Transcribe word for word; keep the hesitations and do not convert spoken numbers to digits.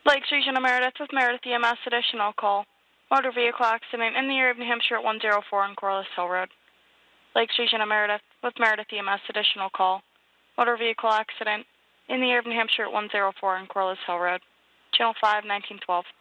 Lakes Region of Meredith with Meredith E M S additional call. Motor vehicle accident in the area of New Hampshire at one oh four on Corliss Hill Road. Lakes Region of Meredith with Meredith E M S additional call. Motor vehicle accident in the area of New Hampshire at one oh four on Corliss Hill Road. Channel five, nineteen twelve.